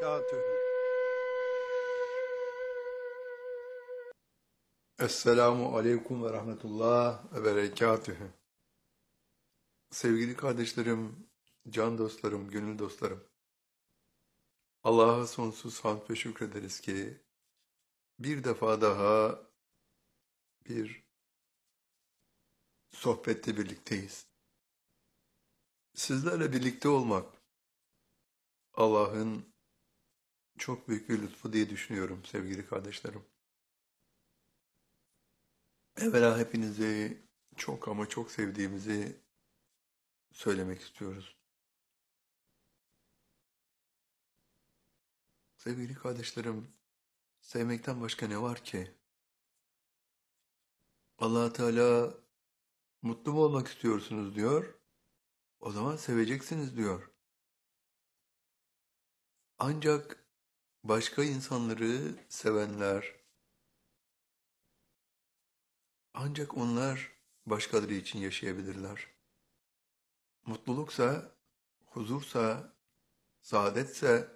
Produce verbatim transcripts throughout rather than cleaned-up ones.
وبركاته. Esselamu Aleyküm ve Rahmetullah ve Berekatühü. Sevgili kardeşlerim, can dostlarım, gönül dostlarım. Allah'a sonsuz hamd ve şükrederiz ki bir defa daha bir sohbette birlikteyiz. Sizlerle birlikte olmak Allah'ın çok büyük bir lütfu diye düşünüyorum sevgili kardeşlerim. Evvela hepinizi çok ama çok sevdiğimizi söylemek istiyoruz. Sevgili kardeşlerim, sevmekten başka ne var ki? Allah Teala mutlu mu olmak istiyorsunuz diyor. O zaman seveceksiniz diyor. Ancak başka insanları sevenler, ancak onlar başkaları için yaşayabilirler. Mutluluksa, huzursa, saadetse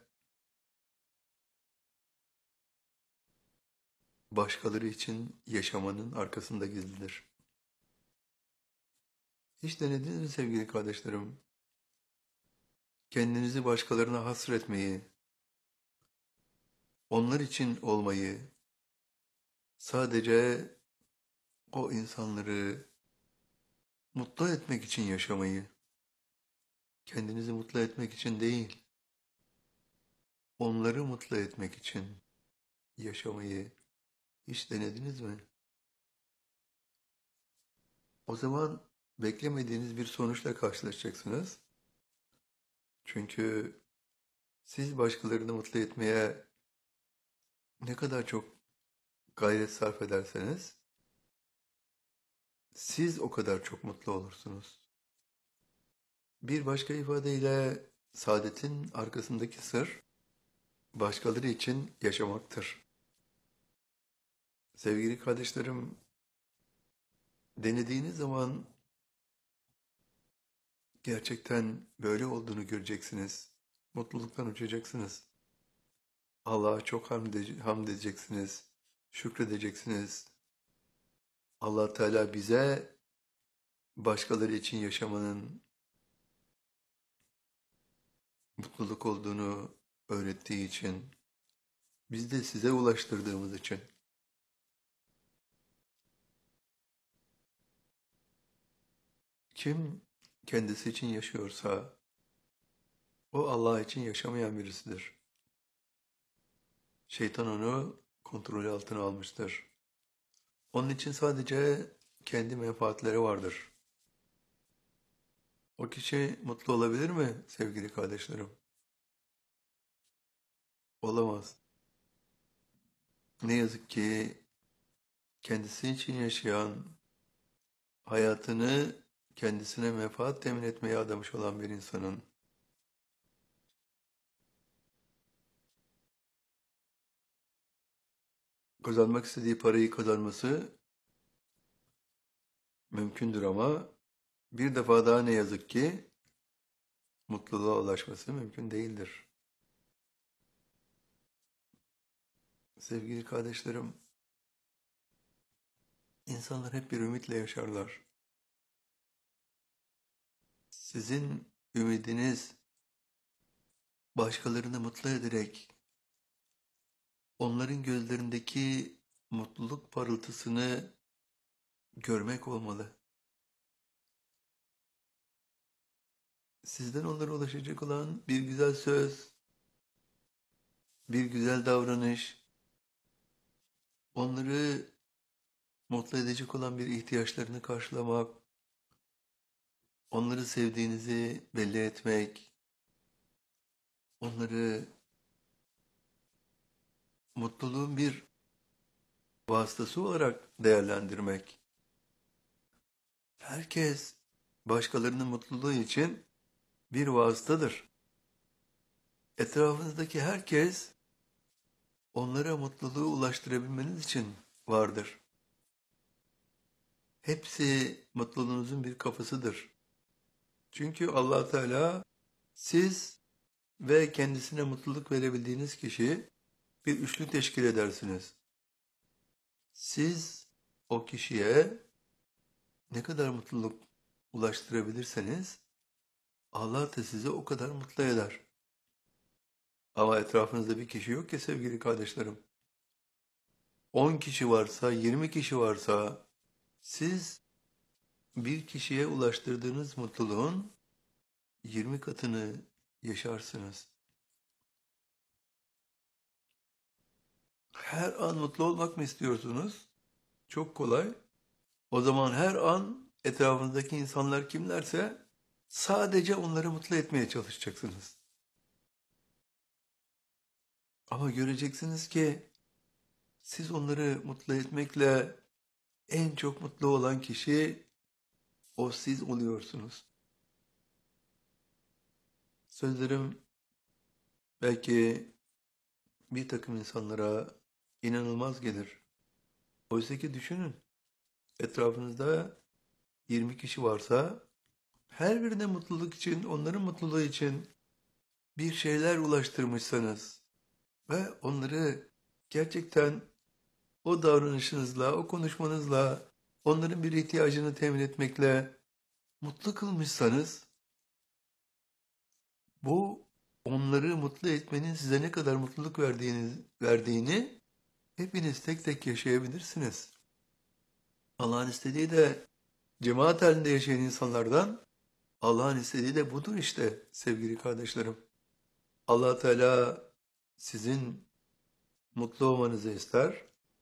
başkaları için yaşamanın arkasında gizlidir. Hiç denediniz mi sevgili kardeşlerim? Kendinizi başkalarına hasretmeyi, onlar için olmayı, sadece o insanları mutlu etmek için yaşamayı, kendinizi mutlu etmek için değil, onları mutlu etmek için yaşamayı hiç denediniz mi? O zaman beklemediğiniz bir sonuçla karşılaşacaksınız. Çünkü siz başkalarını mutlu etmeye ne kadar çok gayret sarf ederseniz, siz o kadar çok mutlu olursunuz. Bir başka ifadeyle saadetin arkasındaki sır, başkaları için yaşamaktır. Sevgili kardeşlerim, denediğiniz zaman gerçekten böyle olduğunu göreceksiniz. Mutluluktan uçacaksınız. Allah'a çok hamd, ede- hamd edeceksiniz. Şükredeceksiniz. Allah Teala bize başkaları için yaşamanın mutluluk olduğunu öğrettiği için, biz de size ulaştırdığımız için. Kim kendisi için yaşıyorsa, o Allah için yaşamayan birisidir. Şeytan onu kontrol altına almıştır. Onun için sadece kendi menfaatleri vardır. O kişi mutlu olabilir mi sevgili kardeşlerim? Olamaz. Ne yazık ki kendisi için yaşayan, hayatını kendisine menfaat temin etmeye adamış olan bir insanın kazanmak istediği parayı kazanması mümkündür ama bir defa daha ne yazık ki mutluluğa ulaşması mümkün değildir. Sevgili kardeşlerim, insanlar hep bir ümitle yaşarlar. Sizin ümidiniz başkalarını mutlu ederek onların gözlerindeki mutluluk parıltısını görmek olmalı. Sizden onlara ulaşacak olan bir güzel söz, bir güzel davranış, onları mutlu edecek olan bir ihtiyaçlarını karşılamak, onları sevdiğinizi belli etmek, onları mutluluğun bir vasıtası olarak değerlendirmek. Herkes başkalarının mutluluğu için bir vasıtadır. Etrafınızdaki herkes onlara mutluluğu ulaştırabilmeniz için vardır. Hepsi mutluluğunuzun bir kapısıdır. Çünkü Allah Teala siz ve kendisine mutluluk verebildiğiniz kişi bir üçlü teşkil edersiniz. Siz o kişiye ne kadar mutluluk ulaştırabilirseniz Allah da sizi o kadar mutlu eder. Ama etrafınızda bir kişi yok ki sevgili kardeşlerim. on kişi varsa, yirmi kişi varsa siz bir kişiye ulaştırdığınız mutluluğun yirmi katını yaşarsınız. Her an mutlu olmak mı istiyorsunuz? Çok kolay. O zaman her an etrafınızdaki insanlar kimlerse sadece onları mutlu etmeye çalışacaksınız. Ama göreceksiniz ki siz onları mutlu etmekle en çok mutlu olan kişi o siz oluyorsunuz. Sözlerim belki bir takım insanlara inanılmaz gelir. Oysa ki düşünün, etrafınızda yirmi kişi varsa her birine mutluluk için, onların mutluluğu için bir şeyler ulaştırmışsanız ve onları gerçekten o davranışınızla, o konuşmanızla, onların bir ihtiyacını temin etmekle mutlu kılmışsanız, bu onları mutlu etmenin size ne kadar mutluluk verdiğini, verdiğini hepiniz tek tek yaşayabilirsiniz. Allah'ın istediği de cemaat halinde yaşayan insanlardan, Allah'ın istediği de budur işte sevgili kardeşlerim. Allah Teala sizin mutlu olmanızı ister.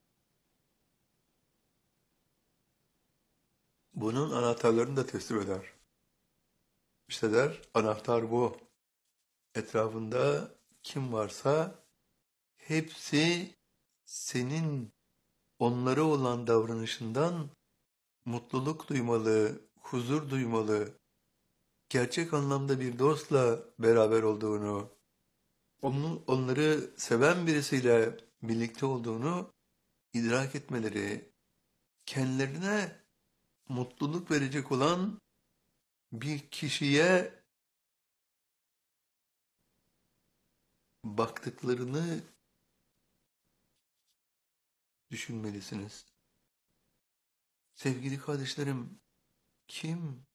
Bunun anahtarlarını da teslim eder. İşte der, anahtar bu. Etrafında kim varsa hepsi senin onlara olan davranışından mutluluk duymalı, huzur duymalı, gerçek anlamda bir dostla beraber olduğunu, onu, onları seven birisiyle birlikte olduğunu idrak etmeleri, kendilerine mutluluk verecek olan bir kişiye baktıklarını düşünmelisiniz. Sevgili kardeşlerim, kim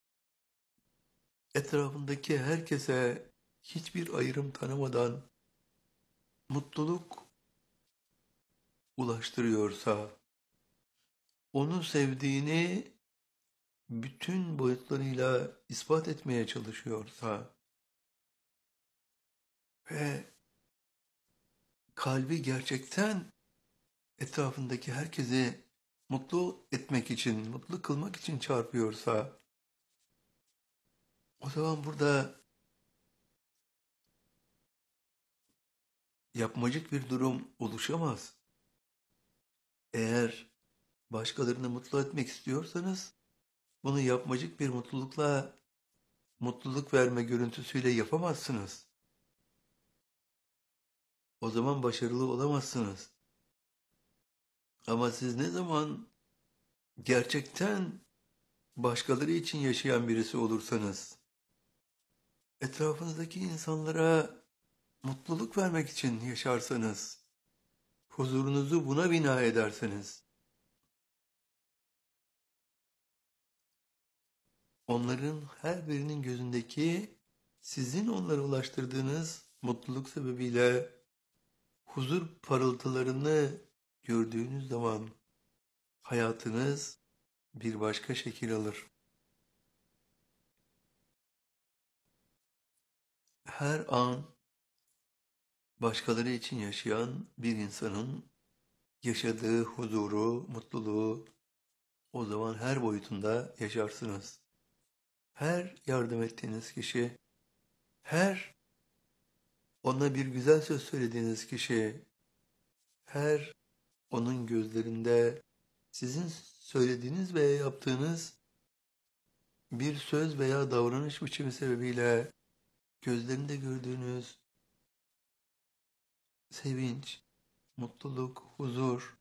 etrafındaki herkese hiçbir ayrım tanımadan mutluluk ulaştırıyorsa, onu sevdiğini bütün boyutlarıyla ispat etmeye çalışıyorsa ve kalbi gerçekten etrafındaki herkesi mutlu etmek için, mutlu kılmak için çarpıyorsa, o zaman burada yapmacık bir durum oluşamaz. Eğer başkalarını mutlu etmek istiyorsanız, bunu yapmacık bir mutlulukla, mutluluk verme görüntüsüyle yapamazsınız. O zaman başarılı olamazsınız. Ama siz ne zaman gerçekten başkaları için yaşayan birisi olursanız, etrafınızdaki insanlara mutluluk vermek için yaşarsanız, huzurunuzu buna bina ederseniz, onların her birinin gözündeki sizin onlara ulaştırdığınız mutluluk sebebiyle huzur parıltılarını gördüğünüz zaman hayatınız bir başka şekil alır. Her an başkaları için yaşayan bir insanın yaşadığı huzuru, mutluluğu o zaman her boyutunda yaşarsınız. Her yardım ettiğiniz kişi, her ona bir güzel söz söylediğiniz kişi, her onun gözlerinde sizin söylediğiniz veya yaptığınız bir söz veya davranış biçimi sebebiyle gözlerinde gördüğünüz sevinç, mutluluk, huzur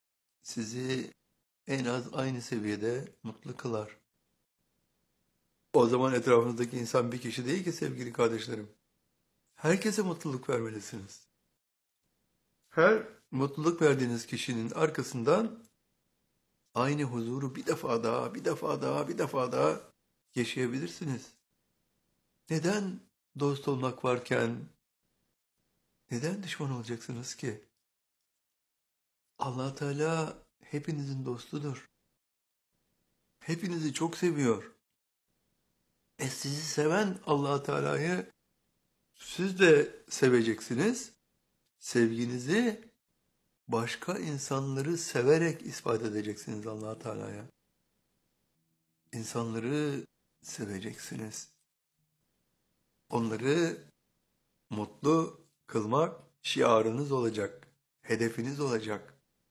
sizi en az aynı seviyede mutlu kılar. O zaman etrafınızdaki insan bir kişi değil ki sevgili kardeşlerim. Herkese mutluluk vermelisiniz. Her mutluluk verdiğiniz kişinin arkasından aynı huzuru bir defa daha, bir defa daha, bir defa daha yaşayabilirsiniz. Neden dost olmak varken neden düşman olacaksınız ki? Allah Teala hepinizin dostudur. Hepinizi çok seviyor. E sizi seven Allah Teala'yı siz de seveceksiniz. Sevginizi başka insanları severek ispat edeceksiniz Allah Teala'ya. İnsanları seveceksiniz. Onları mutlu kılmak şiarınız olacak. Hedefiniz olacak.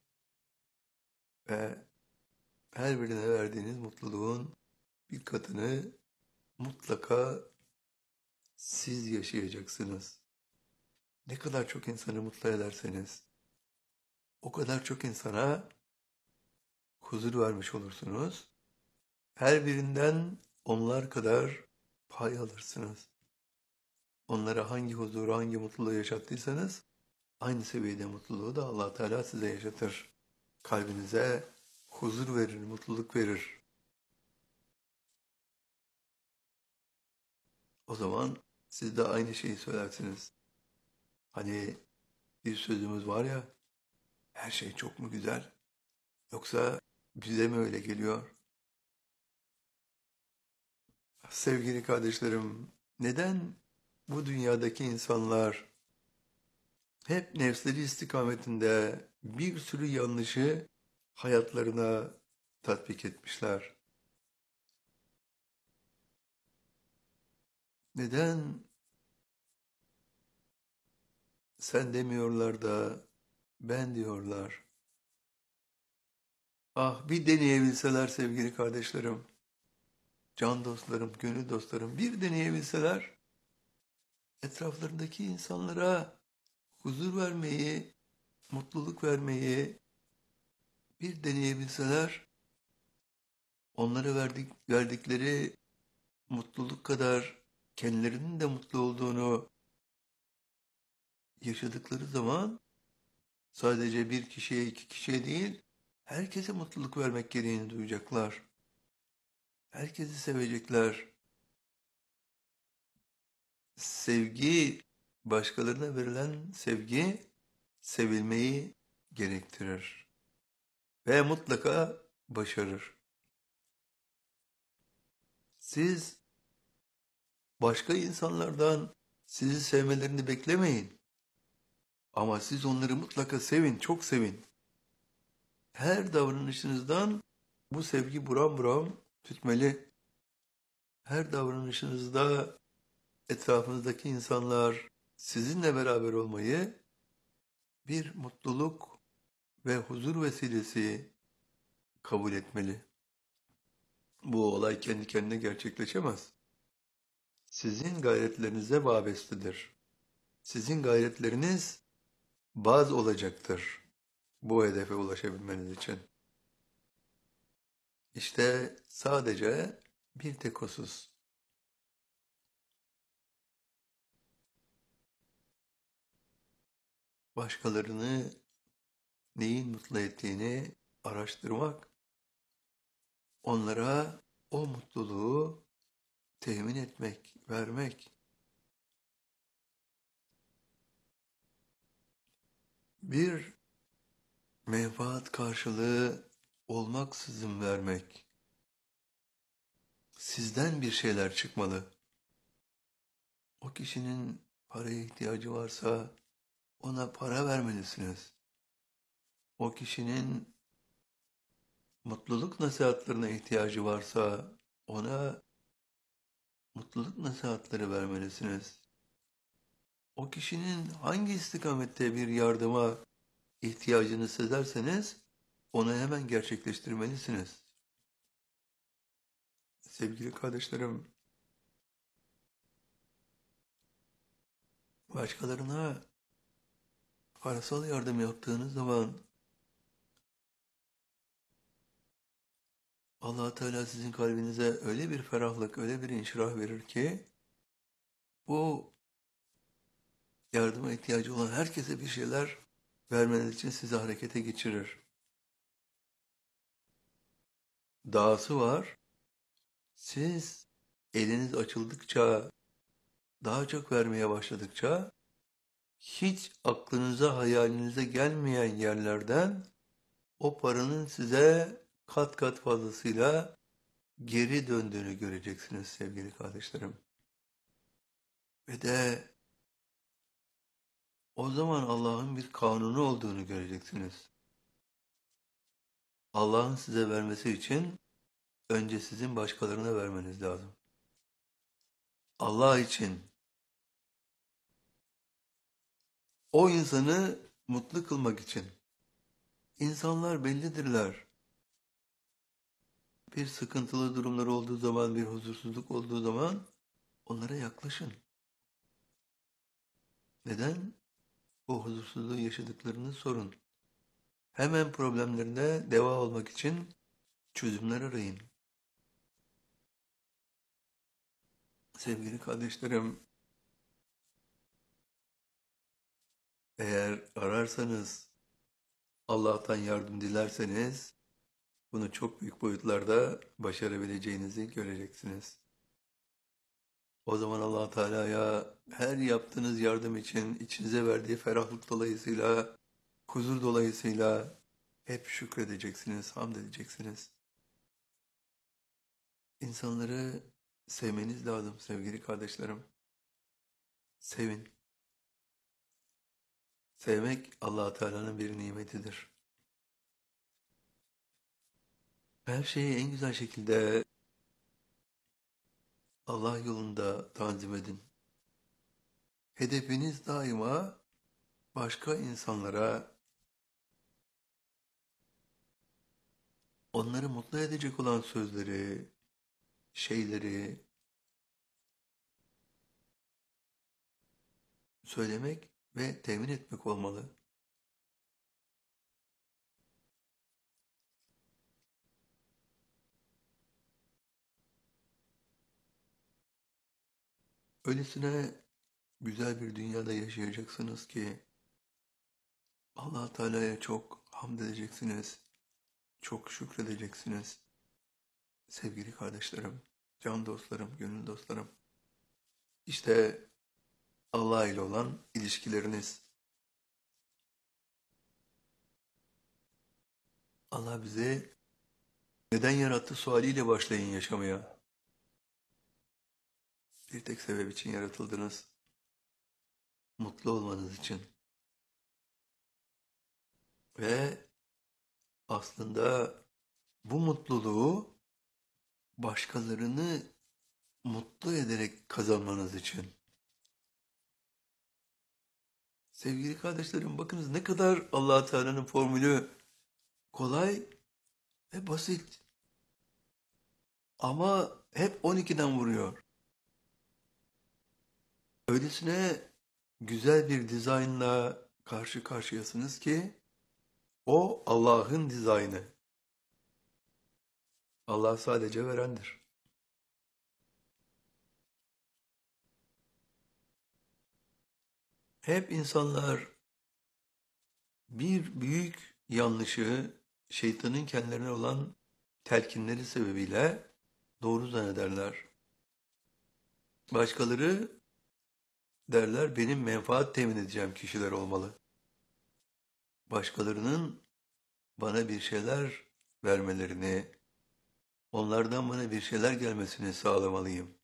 Ve her birine verdiğiniz mutluluğun bir katını mutlaka siz yaşayacaksınız. Ne kadar çok insanı mutlu ederseniz, o kadar çok insana huzur vermiş olursunuz. Her birinden onlar kadar pay alırsınız. Onlara hangi huzuru, hangi mutluluğu yaşattıysanız, aynı seviyede mutluluğu da Allah Teala size yaşatır. Kalbinize huzur verir, mutluluk verir. O zaman siz de aynı şeyi söylersiniz. Hani bir sözümüz var ya, her şey çok mu güzel? Yoksa bize mi öyle geliyor? Sevgili kardeşlerim, neden bu dünyadaki insanlar hep nefsleri istikametinde bir sürü yanlışı hayatlarına tatbik etmişler? Neden sen demiyorlar da ben diyorlar? Ah bir deneyebilseler sevgili kardeşlerim, can dostlarım, gönül dostlarım bir deneyebilseler etraflarındaki insanlara huzur vermeyi, mutluluk vermeyi bir deneyebilseler onlara verdik, verdikleri mutluluk kadar kendilerinin de mutlu olduğunu yaşadıkları zaman sadece bir kişiye iki kişiye değil herkese mutluluk vermek gereğini duyacaklar. Herkesi sevecekler. Sevgi, başkalarına verilen sevgi sevilmeyi gerektirir ve mutlaka başarır. Siz başka insanlardan sizi sevmelerini beklemeyin. Ama siz onları mutlaka sevin, çok sevin. Her davranışınızdan bu sevgi buram buram tütmeli. Her davranışınızda etrafınızdaki insanlar sizinle beraber olmayı bir mutluluk ve huzur vesilesi kabul etmeli. Bu olay kendi kendine gerçekleşemez. Sizin gayretlerinize vabestedir. Sizin gayretleriniz baz olacaktır bu hedefe ulaşabilmeniz için. İşte sadece bir tek husus. Başkalarını neyin mutlu ettiğini araştırmak, onlara o mutluluğu temin etmek, vermek. Bir menfaat karşılığı olmaksızın vermek. Sizden bir şeyler çıkmalı. O kişinin paraya ihtiyacı varsa ona para vermelisiniz. O kişinin mutluluk nasihatlerine ihtiyacı varsa ona mutluluk nasihatleri vermelisiniz. O kişinin hangi istikamette bir yardıma ihtiyacını sezerseniz onu hemen gerçekleştirmelisiniz. Sevgili kardeşlerim, başkalarına parasal yardım yaptığınız zaman Allah Teala sizin kalbinize öyle bir ferahlık, öyle bir inşirah verir ki bu yardıma ihtiyacı olan herkese bir şeyler vermeniz için sizi harekete geçirir. Dahası var. Siz eliniz açıldıkça, daha çok vermeye başladıkça hiç aklınıza, hayalinize gelmeyen yerlerden o paranın size kat kat fazlasıyla geri döndüğünü göreceksiniz sevgili kardeşlerim. Ve de o zaman Allah'ın bir kanunu olduğunu göreceksiniz. Allah'ın size vermesi için önce sizin başkalarına vermeniz lazım. Allah için o insanı mutlu kılmak için. İnsanlar bellidirler. Bir sıkıntılı durumları olduğu zaman, bir huzursuzluk olduğu zaman onlara yaklaşın. Neden? O huzursuzluğu yaşadıklarını sorun. Hemen problemlerine deva olmak için çözümler arayın. Sevgili kardeşlerim, eğer ararsanız, Allah'tan yardım dilerseniz, bunu çok büyük boyutlarda başarabileceğinizi göreceksiniz. O zaman Allah Teala'ya her yaptığınız yardım için içinize verdiği ferahlık dolayısıyla, huzur dolayısıyla hep şükredeceksiniz, hamd edeceksiniz. İnsanları sevmeniz lazım sevgili kardeşlerim. Sevin. Sevmek Allah Teala'nın bir nimetidir. Her şeyi en güzel şekilde Allah yolunda tanzim edin. Hedefiniz daima başka insanlara, onları mutlu edecek olan sözleri, şeyleri söylemek ve temin etmek olmalı. Öylesine güzel bir dünyada yaşayacaksınız ki Allah Teala'ya çok hamd edeceksiniz, çok şükredeceksiniz. Sevgili kardeşlerim, can dostlarım, gönül dostlarım. İşte Allah ile olan ilişkileriniz. Allah bizi neden yarattı sualiyle başlayın yaşamaya. Bir tek sebep için yaratıldınız. Mutlu olmanız için. Ve aslında bu mutluluğu başkalarını mutlu ederek kazanmanız için. Sevgili kardeşlerim, bakınız ne kadar Allah Teala'nın formülü kolay ve basit. Ama hep on ikiden vuruyor. Öylesine güzel bir dizaynla karşı karşıyasınız ki o Allah'ın dizaynı. Allah sadece verendir. Hep insanlar bir büyük yanlışı şeytanın kendilerine olan telkinleri sebebiyle doğru zannederler. Başkaları derler benim menfaat temin edeceğim kişiler olmalı. Başkalarının bana bir şeyler vermelerini, onlardan bana bir şeyler gelmesini sağlamalıyım.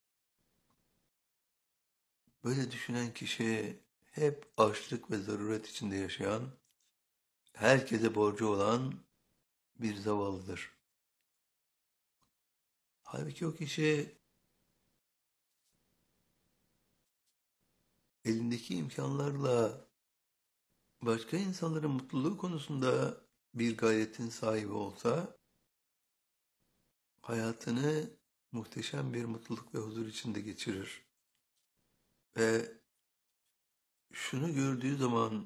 Böyle düşünen kişi hep açlık ve zaruret içinde yaşayan, herkese borcu olan bir zavallıdır. Halbuki o kişi elindeki imkanlarla başka insanların mutluluğu konusunda bir gayretin sahibi olsa, hayatını muhteşem bir mutluluk ve huzur içinde geçirir. Ve şunu gördüğü zaman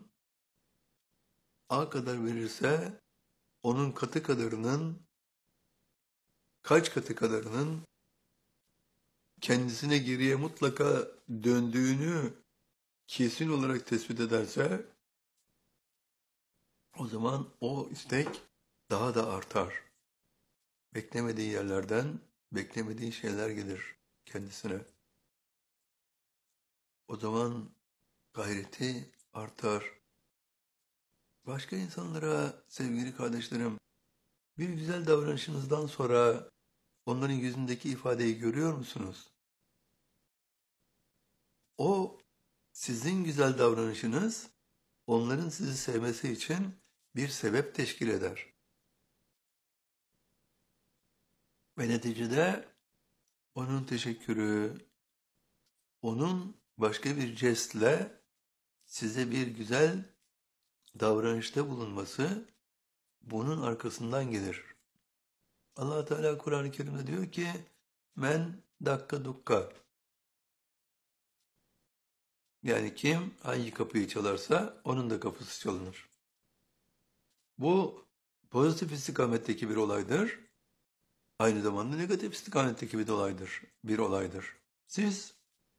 A kadar verirse onun katı kadarının kaç katı kadarının kendisine geriye mutlaka döndüğünü kesin olarak tespit ederse, o zaman o istek daha da artar. Beklemediği yerlerden beklemediği şeyler gelir kendisine. O zaman gayreti artar. Başka insanlara sevgili kardeşlerim, bir güzel davranışınızdan sonra onların yüzündeki ifadeyi görüyor musunuz? O sizin güzel davranışınız onların sizi sevmesi için bir sebep teşkil eder. Ve neticede onun teşekkürü, onun başka bir jestle size bir güzel davranışta bulunması bunun arkasından gelir. Allah Teala Kur'an-ı Kerim'de diyor ki men dakka dukka, yani kim hangi kapıyı çalarsa onun da kapısı çalınır. Bu pozitif istikametteki bir olaydır. Aynı zamanda negatif istikametteki bir olaydır. Bir olaydır. Siz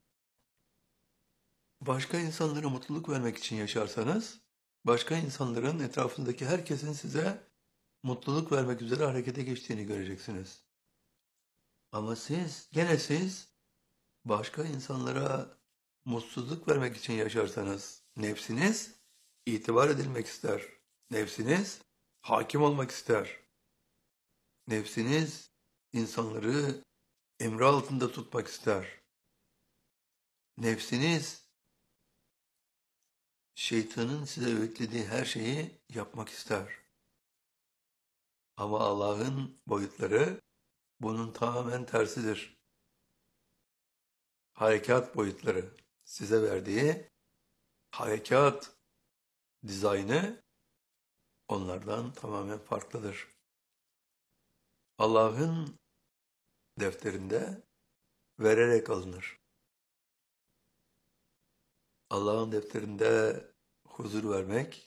başka insanlara mutluluk vermek için yaşarsanız, başka insanların, etrafındaki herkesin size mutluluk vermek üzere harekete geçtiğini göreceksiniz. Ama siz, gene siz, başka insanlara mutsuzluk vermek için yaşarsanız, nefsiniz itibar edilmek ister. Nefsiniz hakim olmak ister. Nefsiniz insanları emri altında tutmak ister. Nefsiniz şeytanın size öğütlediği her şeyi yapmak ister. Ama Allah'ın boyutları bunun tamamen tersidir. Harekat boyutları, size verdiği harekat dizaynı onlardan tamamen farklıdır. Allah'ın defterinde vererek alınır. Allah'ın defterinde huzur vermek,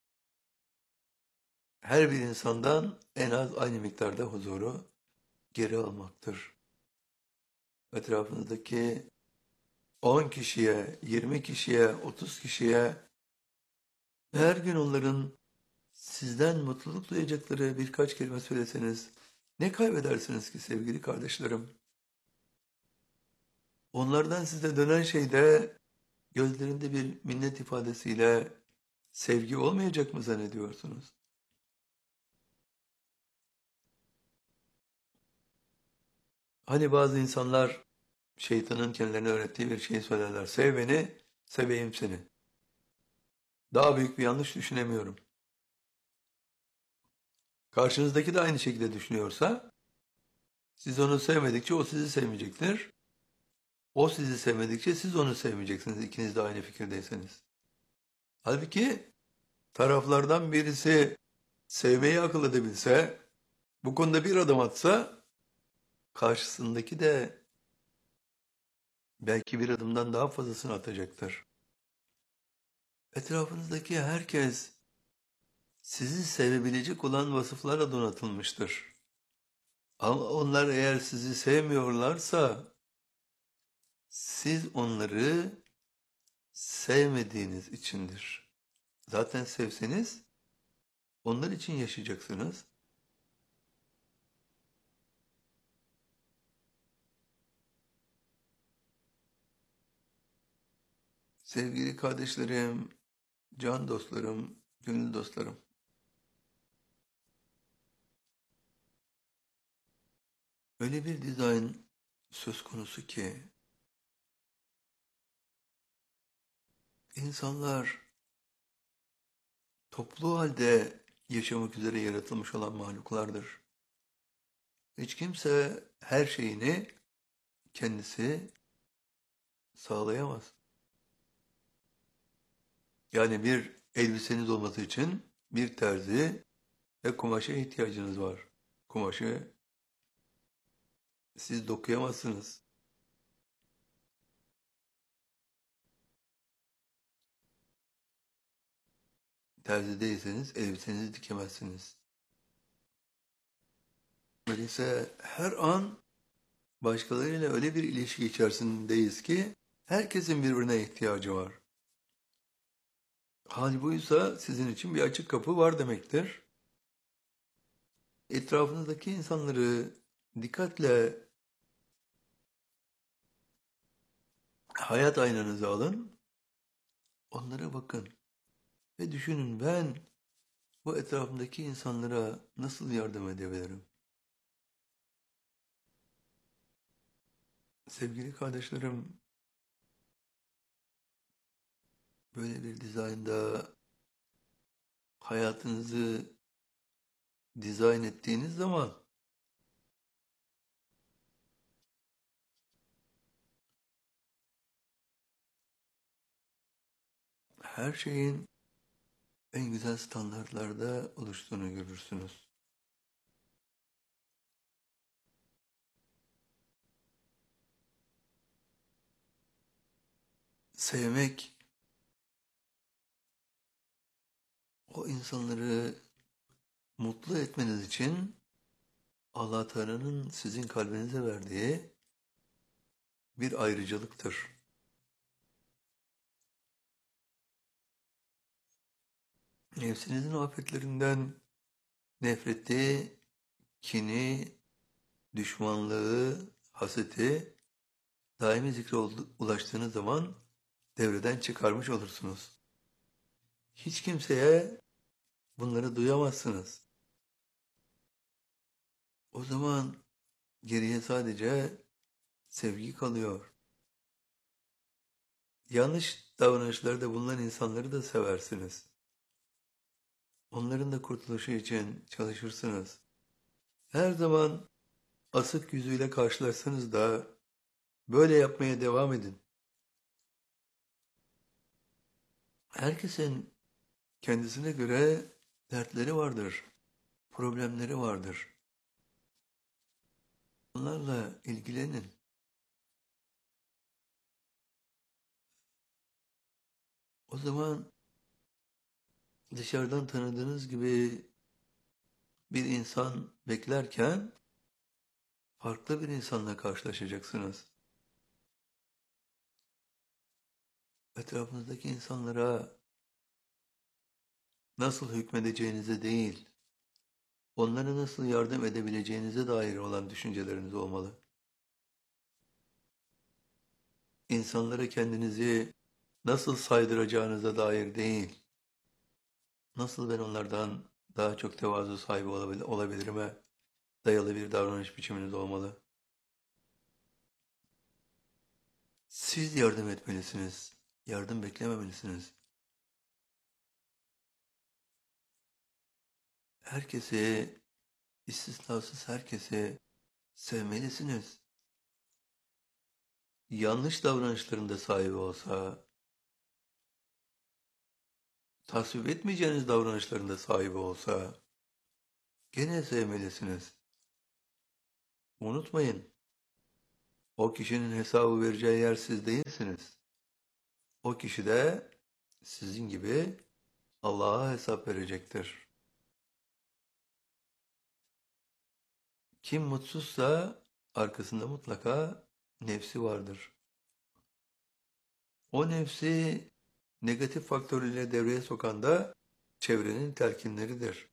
her bir insandan en az aynı miktarda huzuru geri almaktır. Etrafınızdaki on kişiye, yirmi kişiye, otuz kişiye her gün onların sizden mutluluk duyacakları birkaç kelime söyleseniz ne kaybedersiniz ki sevgili kardeşlerim? Onlardan size dönen şey de gözlerinde bir minnet ifadesiyle sevgi olmayacak mı zannediyorsunuz? Hani bazı insanlar şeytanın kendilerine öğrettiği bir şey söylerler. Sev beni, seveyim seni. Daha büyük bir yanlış düşünemiyorum. Karşınızdaki de aynı şekilde düşünüyorsa, siz onu sevmedikçe o sizi sevmeyecektir. O sizi sevmedikçe siz onu sevmeyeceksiniz, ikiniz de aynı fikirdeyseniz. Halbuki taraflardan birisi sevmeyi akıl edebilse, bu konuda bir adım atsa, karşısındaki de belki bir adımdan daha fazlasını atacaktır. Etrafınızdaki herkes sizi sevebilecek olan vasıflarla donatılmıştır. Ama onlar eğer sizi sevmiyorlarsa, siz onları sevmediğiniz içindir. Zaten sevseniz, onlar için yaşayacaksınız. Sevgili kardeşlerim, can dostlarım, gönül dostlarım. Öyle bir dizayn söz konusu ki, insanlar toplu halde yaşamak üzere yaratılmış olan mahluklardır. Hiç kimse her şeyini kendisi sağlayamaz. Yani bir elbiseniz olması için bir terzi ve kumaşa ihtiyacınız var. Kumaşı siz dokuyamazsınız. Terzi değilseniz elbisenizi dikemezsiniz. Öyleyse her an başkalarıyla öyle bir ilişki içerisindeyiz ki herkesin birbirine ihtiyacı var. Hal buysa sizin için bir açık kapı var demektir. Etrafınızdaki insanları dikkatle hayat aynanıza alın, onlara bakın ve düşünün, ben bu etrafımdaki insanlara nasıl yardım edebilirim? Sevgili kardeşlerim, böyle bir dizaynda hayatınızı dizayn ettiğiniz zaman her şeyin en güzel standartlarda oluştuğunu görürsünüz. Sevmek, o insanları mutlu etmeniz için Allah Teala'nın sizin kalbinize verdiği bir ayrıcalıktır. Nefsinizin afetlerinden nefreti, kini, düşmanlığı, haseti daimi zikre ulaştığınız zaman devreden çıkarmış olursunuz. Hiç kimseye bunları duyamazsınız. O zaman geriye sadece sevgi kalıyor. Yanlış davranışlarda bulunan insanları da seversiniz. Onların da kurtuluşu için çalışırsınız. Her zaman asık yüzüyle karşılaşsanız da böyle yapmaya devam edin. Herkesin kendisine göre dertleri vardır, problemleri vardır. Onlarla ilgilenin. O zaman dışarıdan tanıdığınız gibi bir insan beklerken farklı bir insanla karşılaşacaksınız. Etrafınızdaki insanlara nasıl hükmedeceğinize değil, onlara nasıl yardım edebileceğinize dair olan düşünceleriniz olmalı. İnsanlara kendinizi nasıl saydıracağınıza dair değil, nasıl ben onlardan daha çok tevazu sahibi olabil olabilirime dayalı bir davranış biçiminiz olmalı. Siz yardım etmelisiniz, yardım beklememelisiniz. Herkesi, istisnasız herkesi sevmelisiniz. Yanlış davranışlarında sahibi olsa, tasvip etmeyeceğiniz davranışlarında sahibi olsa, gene sevmelisiniz. Unutmayın, o kişinin hesabı vereceği yer siz değilsiniz. O kişi de sizin gibi Allah'a hesap verecektir. Kim mutsuzsa arkasında mutlaka nefsi vardır. O nefsi negatif faktörüyle devreye sokan da çevrenin telkinleridir.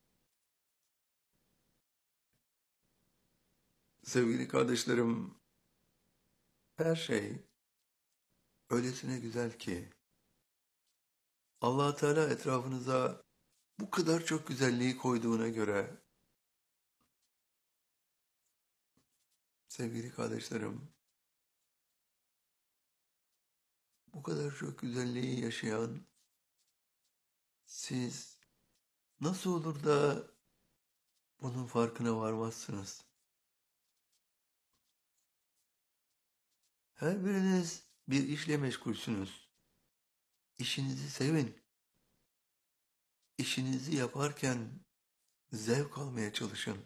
Sevgili kardeşlerim, her şey öylesine güzel ki Allah Teala etrafınıza bu kadar çok güzelliği koyduğuna göre, sevgili kardeşlerim, bu kadar çok güzelliği yaşayan siz nasıl olur da bunun farkına varmazsınız? Her biriniz bir işle meşgulsünüz. İşinizi sevin. İşinizi yaparken zevk almaya çalışın.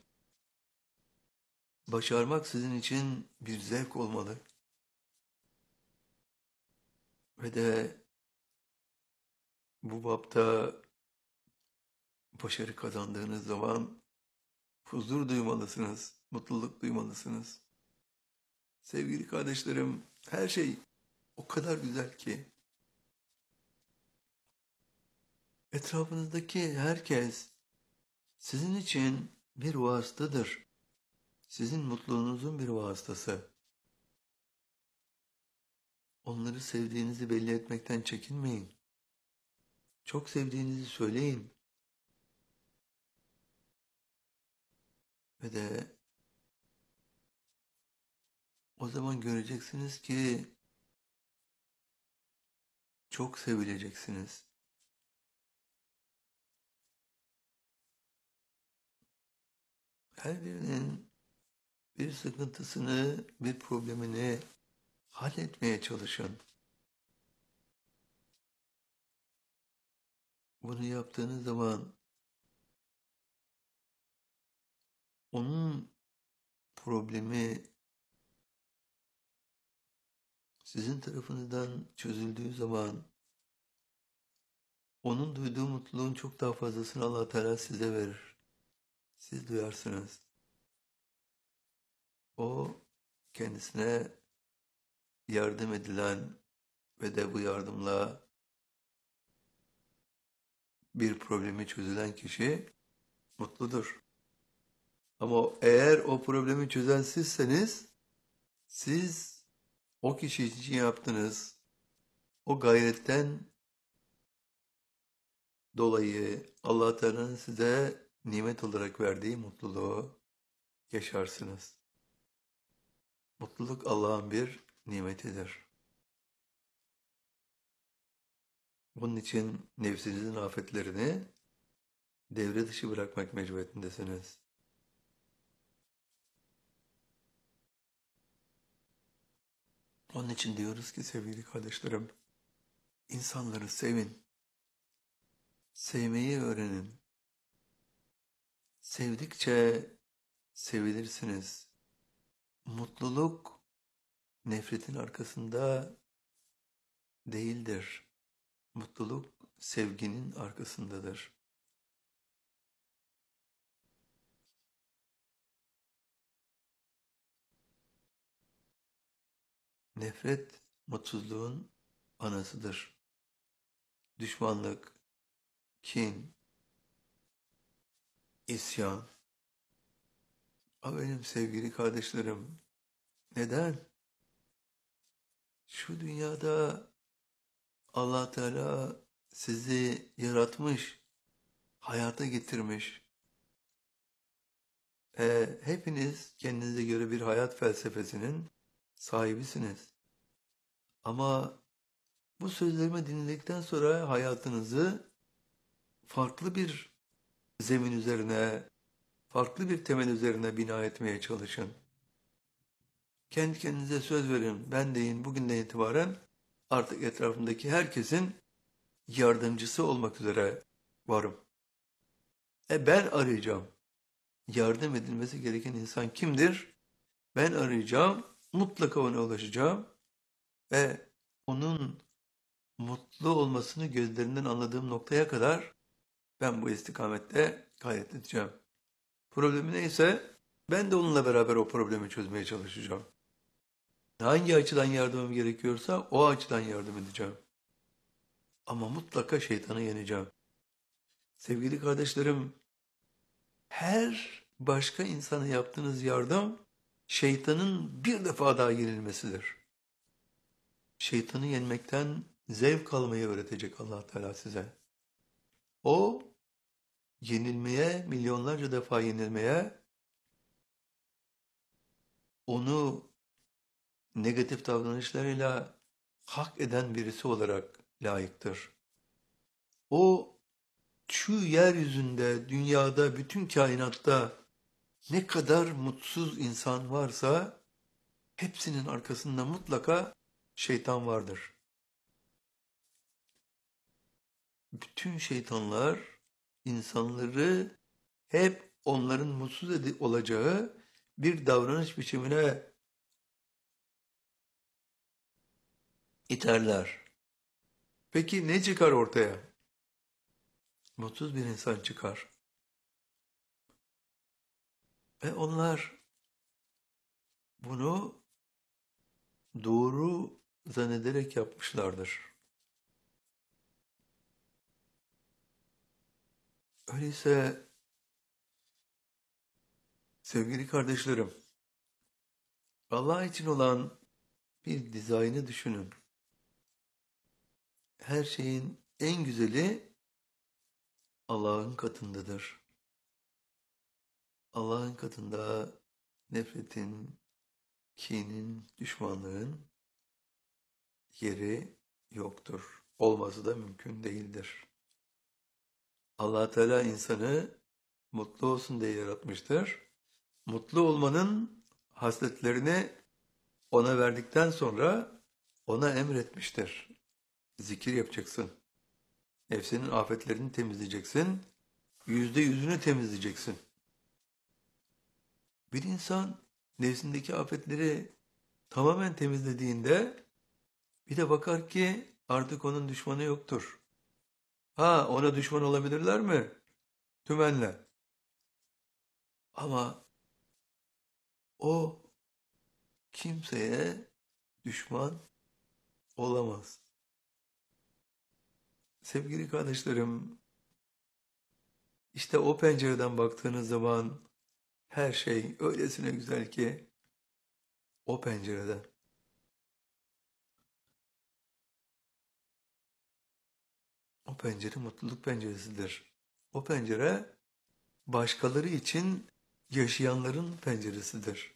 Başarmak sizin için bir zevk olmalı. Ve de bu bapta başarı kazandığınız zaman huzur duymalısınız. mutluluk duymalısınız. Sevgili kardeşlerim, her şey o kadar güzel ki etrafınızdaki herkes sizin için bir vasıtadır. Sizin mutluluğunuzun bir vasıtası. Onları sevdiğinizi belli etmekten çekinmeyin. Çok sevdiğinizi söyleyin. Ve de o zaman göreceksiniz ki çok sevileceksiniz. Her birinin bir sıkıntısını, bir problemini halletmeye çalışın. Bunu yaptığınız zaman onun problemi sizin tarafınızdan çözüldüğü zaman onun duyduğu mutluluğun çok daha fazlasını Allah Teala size verir. Siz duyarsınız. O kendisine yardım edilen ve de bu yardımla bir problemi çözülen kişi mutludur. Ama eğer o problemi çözen sizseniz, siz o kişi için yaptınız, o gayretten dolayı Allah Teala'nın size nimet olarak verdiği mutluluğu yaşarsınız. Mutluluk Allah'ın bir nimetidir. Bunun için nefsinizin afetlerini devre dışı bırakmak mecburiyetindesiniz. Onun için diyoruz ki sevgili kardeşlerim, insanları sevin. Sevmeyi öğrenin. Sevdikçe sevilirsiniz. Mutluluk nefretin arkasında değildir. Mutluluk sevginin arkasındadır. Nefret mutsuzluğun anasıdır. Düşmanlık, kin, isyan. Ama benim sevgili kardeşlerim, neden? Şu dünyada Allah Teala sizi yaratmış, hayata getirmiş. E, hepiniz kendinize göre bir hayat felsefesinin sahibisiniz. Ama bu sözlerimi dinledikten sonra hayatınızı farklı bir zemin üzerine, farklı bir temel üzerine bina etmeye çalışın. Kendi kendinize söz verin. Ben deyin bugünden itibaren artık etrafımdaki herkesin yardımcısı olmak üzere varım. E ben arayacağım. Yardım edilmesi gereken insan kimdir? Ben arayacağım. Mutlaka ona ulaşacağım. Ve onun mutlu olmasını gözlerinden anladığım noktaya kadar ben bu istikamette gayret edeceğim. Problemi neyse ben de onunla beraber o problemi çözmeye çalışacağım. Hangi açıdan yardımım gerekiyorsa o açıdan yardım edeceğim. Ama mutlaka şeytanı yeneceğim. Sevgili kardeşlerim, her başka insana yaptığınız yardım şeytanın bir defa daha yenilmesidir. Şeytanı yenmekten zevk almayı öğretecek Allah Teala size. O yenilmeye, milyonlarca defa yenilmeye, onu negatif davranışlarıyla hak eden birisi olarak layıktır. O şu yeryüzünde, dünyada, bütün kainatta ne kadar mutsuz insan varsa hepsinin arkasında mutlaka şeytan vardır. Bütün şeytanlar insanları hep onların mutsuz ed- olacağı bir davranış biçimine iterler. Peki ne çıkar ortaya? Mutsuz bir insan çıkar. Ve onlar bunu doğru zannederek yapmışlardır. Öyleyse sevgili kardeşlerim, Allah için olan bir dizaynı düşünün. Her şeyin en güzeli Allah'ın katındadır. Allah'ın katında nefretin, kinin, düşmanlığın yeri yoktur. Olması da mümkün değildir. Allah Teala insanı mutlu olsun diye yaratmıştır. Mutlu olmanın hasletlerini ona verdikten sonra ona emretmiştir. Zikir yapacaksın. Nefsinin afetlerini temizleyeceksin. Yüzde yüzünü temizleyeceksin. Bir insan nefsindeki afetleri tamamen temizlediğinde bir de bakar ki artık onun düşmanı yoktur. Ha, ona düşman olabilirler mi? Tümenle. Ama o kimseye düşman olamaz. Sevgili kardeşlerim, işte o pencereden baktığınız zaman her şey öylesine güzel ki o pencereden. O pencere mutluluk penceresidir. O pencere başkaları için yaşayanların penceresidir.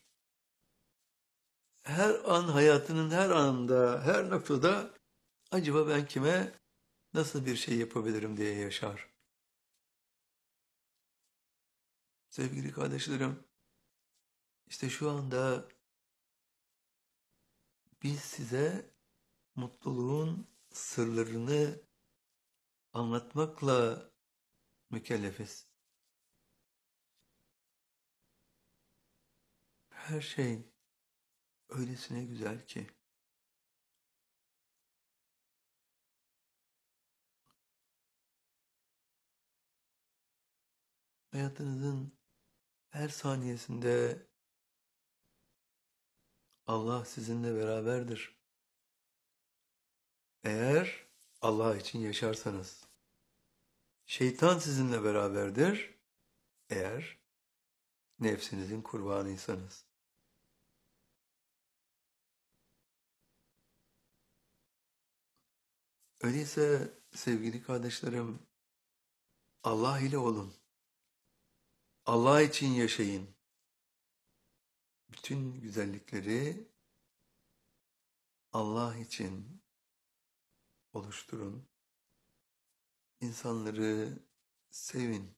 Her an hayatının her anında, her noktada acaba ben kime nasıl bir şey yapabilirim diye yaşar. Sevgili kardeşlerim, işte şu anda biz size mutluluğun sırlarını anlatmakla mükellefiz. Her şey öylesine güzel ki. Hayatınızın her saniyesinde Allah sizinle beraberdir. Eğer Allah için yaşarsanız. Şeytan sizinle beraberdir. Eğer nefsinizin kurbanıysanız. Öyleyse sevgili kardeşlerim, Allah ile olun. Allah için yaşayın. Bütün güzellikleri Allah için oluşturun. İnsanları sevin.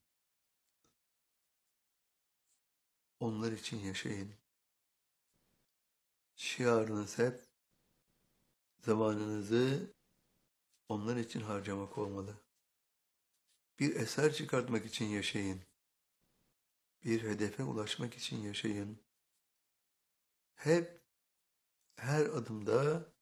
Onlar için yaşayın. Şiarınız hep zamanınızı onlar için harcamak olmalı. Bir eser çıkartmak için yaşayın. Bir hedefe ulaşmak için yaşayın. Hep her adımda